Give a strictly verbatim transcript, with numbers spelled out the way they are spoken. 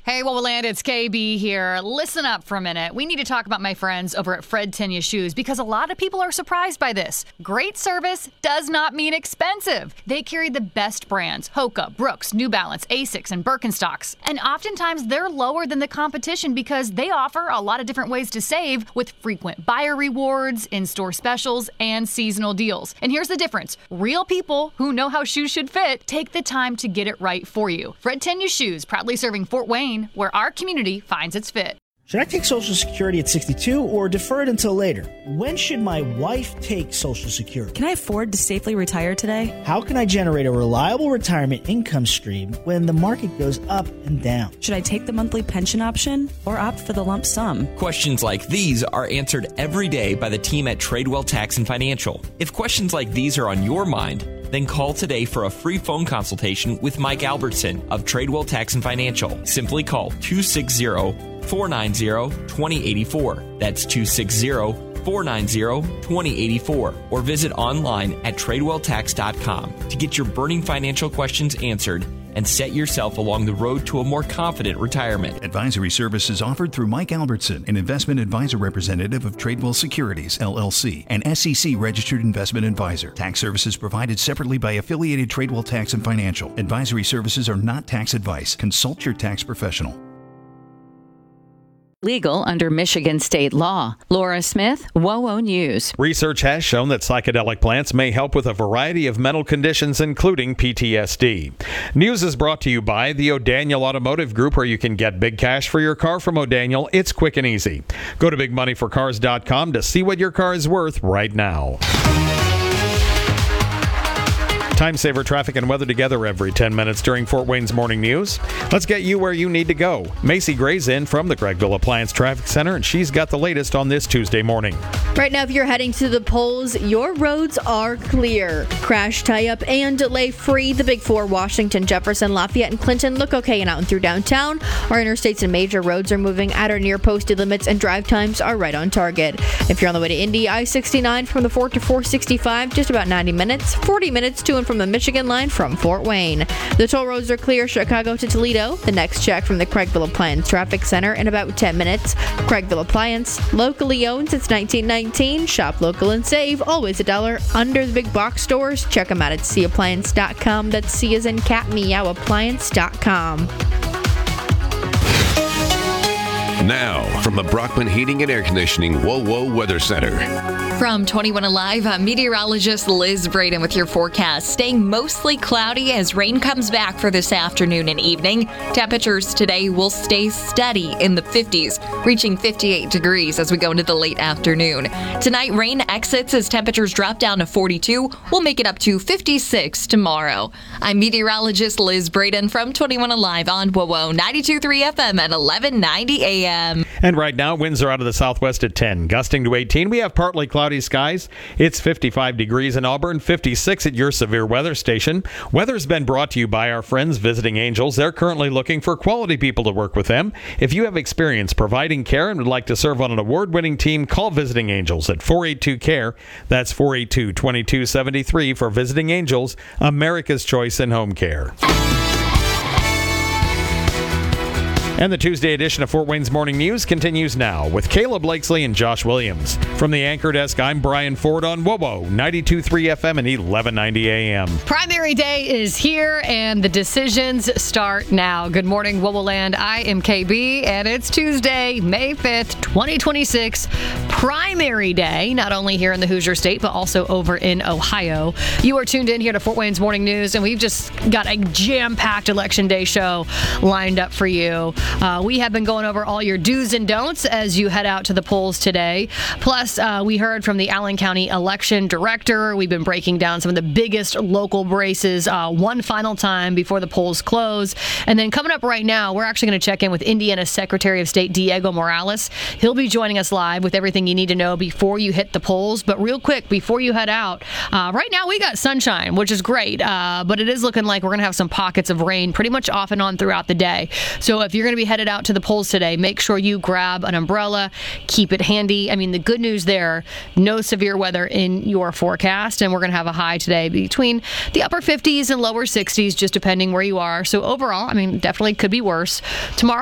Hey, Wowoland, it's K B here. Listen up for a minute. We need to talk about my friends over at Fred Tenya Shoes because a lot of people are surprised by this. Great service does not mean expensive. They carry the best brands, Hoka, Brooks, New Balance, Asics, and Birkenstocks. And oftentimes they're lower than the competition because they offer a lot of different ways to save with frequent buyer rewards, in-store specials, and seasonal deals. And here's the difference. Real people who know how shoes should fit take the time to get it right for you. Fred Tenya Shoes, proudly serving Fort Wayne, where our community finds its fit. Should I take Social Security at sixty-two or defer it until later? When should my wife take Social Security? Can I afford to safely retire today? How can I generate a reliable retirement income stream when the market goes up and down? Should I take the monthly pension option or opt for the lump sum? Questions like these are answered every day by the team at Tradewell Tax and Financial. If questions like these are on your mind, then call today for a free phone consultation with Mike Albertson of Tradewell Tax and Financial. Simply call two six zero, four nine zero, two zero eight four. That's two six zero, four nine zero, two zero eight four. Or visit online at tradewell tax dot com to get your burning financial questions answered and set yourself along the road to a more confident retirement. Advisory services offered through Mike Albertson, an investment advisor representative of Tradewell Securities, L L C, an S E C-registered investment advisor. Tax services provided separately by affiliated Tradewell Tax and Financial. Advisory services are not tax advice. Consult your tax professional. Legal under Michigan state law. Laura Smith, WOWO News. Research has shown that psychedelic plants may help with a variety of mental conditions, including P T S D. News is brought to you by the O'Daniel Automotive Group, where you can get big cash for your car from O'Daniel. It's quick and easy. Go to big money for cars dot com to see what your car is worth right now. Time saver traffic and weather together every ten minutes during Fort Wayne's morning news. Let's get you where you need to go. Macy Gray's in from the Gregville Appliance Traffic Center, and she's got the latest on this Tuesday morning. Right now, if you're heading to the polls, your roads are clear. Crash, tie-up, and delay-free. The big four, Washington, Jefferson, Lafayette, and Clinton, look okay and out and through downtown. Our interstates and major roads are moving at or near posted limits, and drive times are right on target. If you're on the way to Indy, I sixty-nine from the four to four sixty-five, just about ninety minutes. forty minutes to and from the Michigan line from Fort Wayne. The toll roads are clear, Chicago to Toledo. The next check from the Craigville Appliance Traffic Center in about ten minutes. Craigville Appliance, locally owned since nineteen nineteen. Shop local and save, always a dollar under the big box stores. Check them out at c appliance dot com. That's C as in cat, meow, appliance dot com. Now, from the Brockman Heating and Air Conditioning WOWO Weather Center. From twenty-one Alive, I'm meteorologist Liz Braden with your forecast. Staying mostly cloudy as rain comes back for this afternoon and evening. Temperatures today will stay steady in the fifties, reaching fifty-eight degrees as we go into the late afternoon. Tonight, rain exits as temperatures drop down to forty-two. We'll make it up to fifty-six tomorrow. I'm meteorologist Liz Braden from twenty-one Alive on WOWO ninety-two point three F M at eleven ninety A M. And right now, winds are out of the southwest at ten, gusting to eighteen. We have partly cloudy skies. It's fifty-five degrees in Auburn, fifty-six at your severe weather station. Weather's been brought to you by our friends Visiting Angels. They're currently looking for quality people to work with them. If you have experience providing care and would like to serve on an award-winning team, call Visiting Angels at four eight two C A R E. That's four eight two, two two seven three for Visiting Angels, America's choice in home care. And the Tuesday edition of Fort Wayne's Morning News continues now with Kayla Blakesley and Josh Williams. From the anchor desk, I'm Brian Ford on WOWO ninety-two point three F M and eleven ninety A M. Primary day is here, and the decisions start now. Good morning, WOWOland. I am K B, and it's Tuesday, May fifth, twenty twenty-six. Primary day, not only here in the Hoosier State, but also over in Ohio. You are tuned in here to Fort Wayne's Morning News, and we've just got a jam-packed Election Day show lined up for you. Uh, we have been going over all your do's and don'ts as you head out to the polls today. Plus, uh, we heard from the Allen County Election Director. We've been breaking down some of the biggest local races uh, one final time before the polls close. And then coming up right now, we're actually going to check in with Indiana Secretary of State Diego Morales. He'll be joining us live with everything you need to know before you hit the polls. But real quick, before you head out, uh, right now we got sunshine, which is great. Uh, but it is looking like we're going to have some pockets of rain pretty much off and on throughout the day. So if you're going to be headed out to the polls today, make sure you grab an umbrella, keep it handy. I mean, the good news there, no severe weather in your forecast, and we're going to have a high today between the upper fifties and lower sixties, just depending where you are. So overall, I mean, definitely could be worse. Tomorrow,